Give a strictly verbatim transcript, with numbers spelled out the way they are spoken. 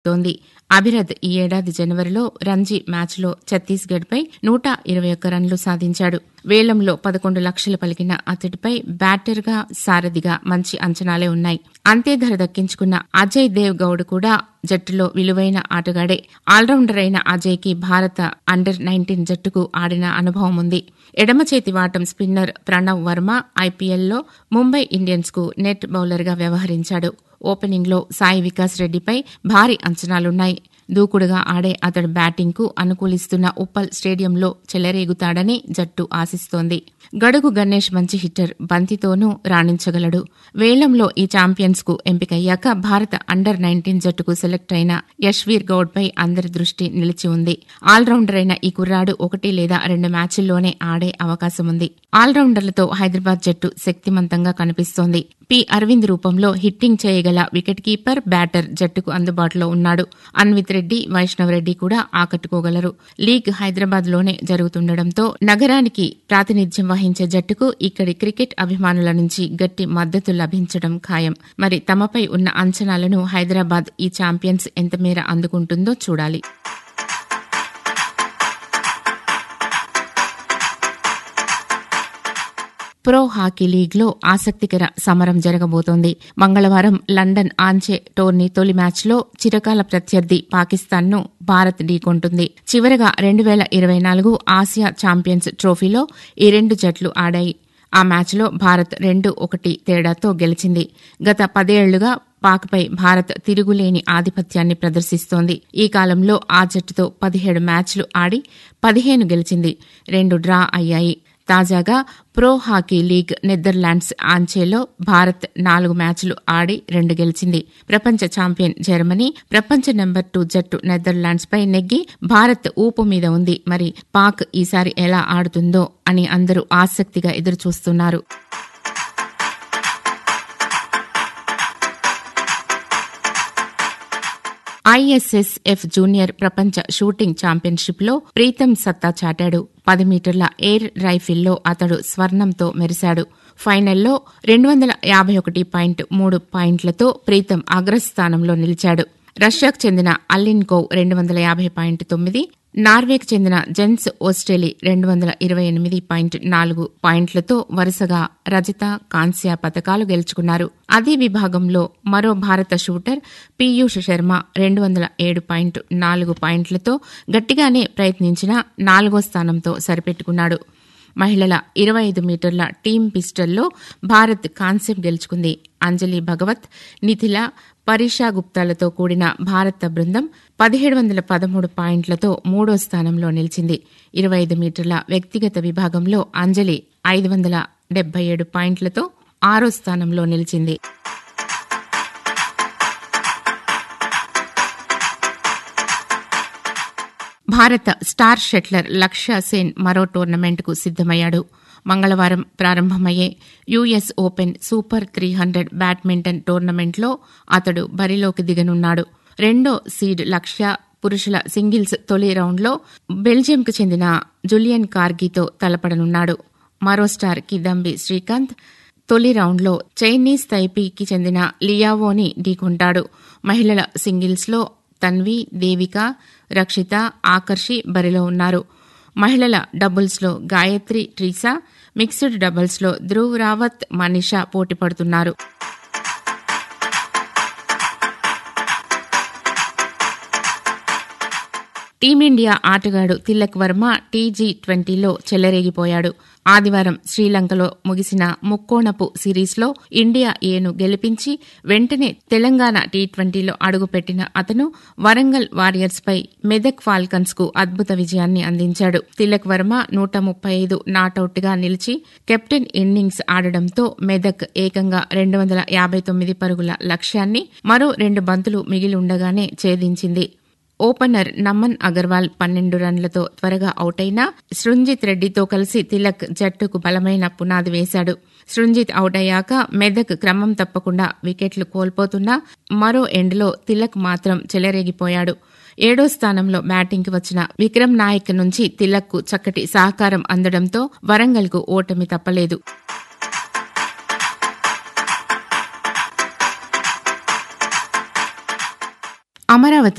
తోంది. అభిరథ్ ఈ ఏడాది జనవరిలో రంజీ మ్యాచ్లో ఛత్తీస్గఢ్పై నూట ఇరవై ఒక్క రన్లు సాధించాడు. వేలంలో పదకొండు లక్షలు పలికిన అతడిపై బ్యాటర్గా, సారథిగా మంచి అంచనాలే ఉన్నాయి. అంతే ధర దక్కించుకున్న అజయ్ దేవ్ గౌడ్ కూడా జట్టులో విలువైన ఆటగాడే. ఆల్రౌండర్ అయిన అజయ్కి భారత అండర్ నైన్టీన్ జట్టుకు ఆడిన అనుభవం ఉంది. ఎడమ చేతి వాటం స్పిన్నర్ ప్రణవ్ వర్మ ఐపీఎల్లో ముంబై ఇండియన్స్కు నెట్ బౌలర్గా వ్యవహరించాడు. ఓపెనింగ్లో సాయి వికాస్ రెడ్డిపై భారీ అంచనాలున్నాయి. దూకుడుగా ఆడే అతడి బ్యాటింగ్కు అనుకూలిస్తున్న ఉప్పల్ స్టేడియంలో చెలరేగుతాడని జట్టు ఆశిస్తోంది. గడుగు గణేష్ మంచి హిట్టర్, బంతితోనూ రాణించగలడు. వేలంలో ఈ ఛాంపియన్స్కు ఎంపికయ్యాక భారత అండర్ నైన్టీన్ జట్టుకు సెలెక్ట్ అయిన యశ్వీర్ గౌడ్పై అందరి దృష్టి నిలిచి ఉంది. ఆల్రౌండర్ అయిన ఈ కుర్రాడు ఒకటి లేదా రెండు మ్యాచ్ల్లోనే ఆడే అవకాశముంది. ఆల్రౌండర్లతో హైదరాబాద్ జట్టు శక్తిమంతంగా కనిపిస్తోంది. పి అరవింద్ రూపంలో హిట్టింగ్ చేయగల వికెట్ కీపర్, బ్యాటర్ జట్టుకు అందుబాటులో ఉన్నాడు. అన్విత్ రెడ్డి, వైష్ణవ్ రెడ్డి కూడా ఆకట్టుకోగలరు. లీగ్ హైదరాబాద్ లోనే జరుగుతుండటంతో నగరానికి ప్రాతినిధ్యం వహించే జట్టుకు ఇక్కడి క్రికెట్ అభిమానుల నుంచి గట్టి మద్దతు లభించడం ఖాయం. మరి తమపై ఉన్న అంచనాలను హైదరాబాద్ ఈ ఛాంపియన్స్ ఎంతమేర అందుకుంటుందో చూడాలి. ప్రో హాకీ లీగ్లో ఆసక్తికర సమరం జరగబోతోంది. మంగళవారం లండన్ ఆంచే టోర్నీ తొలి మ్యాచ్లో చిరకాల ప్రత్యర్థి పాకిస్తాన్ను భారత్ ఢీకొంటుంది. చివరగా రెండు వేల ఇరవై నాలుగు ఆసియా ఛాంపియన్స్ ట్రోఫీలో ఈ రెండు జట్లు ఆడాయి. ఆ మ్యాచ్లో భారత్ రెండు ఒకటి తేడాతో గెలిచింది. గత పదేళ్లుగా పాక్పై భారత్ తిరుగులేని ఆధిపత్యాన్ని ప్రదర్శిస్తోంది. ఈ కాలంలో ఆ జట్టుతో పదిహేడు మ్యాచ్లు ఆడి పదిహేను గెలిచింది, రెండు డ్రా అయ్యాయి. తాజాగా pro hockey league Netherlands ఆంచేలో Bharat నాలుగు మ్యాచ్లు ఆడి రెండు గెలిచింది. ప్రపంచ ఛాంపియన్ జర్మనీ ప్రపంచ నెంబర్ టూ జట్టు నెదర్లాండ్స్ పై నెగ్గి భారత్ ఊపు మీద ఉంది. మరి పాక్ ఈసారి ఎలా ఆడుతుందో అని అందరూ ఆసక్తిగా ఎదురుచూస్తున్నారు. ఐఎస్ఎస్ఎఫ్ జూనియర్ ప్రపంచ షూటింగ్ ఛాంపియన్షిప్లో ప్రీతం సత్తా చాటాడు. పది మీటర్ల ఎయిర్ రైఫిల్లో అతడు స్వర్ణంతో మెరిశాడు. ఫైనల్లో రెండు వందల యాభై ఒకటి పాయింట్ మూడు పాయింట్లతో ప్రీతం అగ్రస్థానంలో నిలిచాడు. రష్యాకు చెందిన అల్లిన్కోవ్ రెండు వందల యాభై పాయింట్ తొమ్మిది, నార్వేకు చెందిన జెన్స్ ఓస్టెలి రెండు వందల ఇరవై ఎనిమిది పాయింట్ నాలుగు పాయింట్లతో వరుసగా రజత, కాంస్య పతకాలు గెలుచుకున్నారు. అదే విభాగంలో మరో భారత షూటర్ పీయూష్ శర్మ రెండు వందల ఏడు పాయింట్ నాలుగు పాయింట్లతో గట్టిగానే ప్రయత్నించినా నాలుగో స్థానంతో సరిపెట్టుకున్నాడు. మహిళల ఇరవై ఐదు మీటర్ల టీమ్ పిస్టల్లో భారత్ కాంస్యం గెలుచుకుంది. అంజలి భగవత్, నిథిల, పరీషా గుప్తాలతో కూడిన భారత బృందం పదిహేడు వందల పదమూడు పాయింట్లతో మూడో స్థానంలో నిలిచింది. ఇరవై ఐదు మీటర్ల వ్యక్తిగత విభాగంలో అంజలి ఐదు వందల డెబ్బై ఏడు పాయింట్లతో ఆరో స్థానంలో నిలిచింది. భారత స్టార్ షట్లర్ లక్ష్య సేన్ మరో టోర్నమెంట్కు సిద్దమయ్యాడు. మంగళవారం ప్రారంభమయ్యే US open super three hundred badminton టోర్నమెంట్లో అతడు బరిలోకి దిగనున్నాడు. రెండో సీడ్ లక్ష్య పురుషుల సింగిల్స్ తొలి రౌండ్లో బెల్జియంకు చెందిన జులియన్ కార్గీతో తలపడనున్నాడు. మరో స్టార్ కిదంబి శ్రీకాంత్ తొలి రౌండ్లో చైనీస్ తైపీకి చెందిన లియావోని ఢీకొంటాడు. మహిళల సింగిల్స్లో తన్వి, దేవిక, రక్షిత, ఆకర్షి బరిలో ఉన్నారు. మహిళల డబుల్స్లో గాయత్రి, ట్రీసా, మిక్స్డ్ డబుల్స్లో ధ్రువ్ రావత్, మనీషా పోటీ పడుతున్నారు. టీమిండియా ఆటగాడు తిలక్ వర్మ టీజీ ట్వంటీలో చెలరేగిపోయాడు. ఆదివారం శ్రీలంకలో ముగిసిన ముక్కోణపు సిరీస్లో ఇండియా ఏను గెలిపించి వెంటనే తెలంగాణ టీ ట్వంటీలో అడుగుపెట్టిన అతను వరంగల్ వారియర్స్పై మెదక్ ఫాల్కన్స్ కు అద్భుత విజయాన్ని అందించాడు. తిలక్ వర్మ నూట ముప్పై ఐదు నాటౌట్గా నిలిచి కెప్టెన్ ఇన్నింగ్స్ ఆడడంతో మెదక్ ఏకంగా రెండు వందల యాభై తొమ్మిది పరుగుల లక్ష్యాన్ని మరో రెండు బంతులు మిగిలి ఉండగానే ఛేదించింది. ఓపెనర్ నమన్ అగర్వాల్ పన్నెండు రన్లతో త్వరగా అవుటైనా సృంజిత్ రెడ్డితో కలిసి తిలక్ జట్టుకు బలమైన పునాది వేశాడు. సృంజిత్ అవుటయ్యాక మెదక్ క్రమం తప్పకుండా వికెట్లు కోల్పోతున్నా మరో ఎండ్లో తిలక్ మాత్రం చెలరేగిపోయాడు. ఏడో స్థానంలో బ్యాటింగ్కి వచ్చిన విక్రమ్ నాయక్ నుంచి తిలక్కు చక్కటి సహకారం అందడంతో వరంగల్కు ఓటమి తప్పలేదు. అమరావతి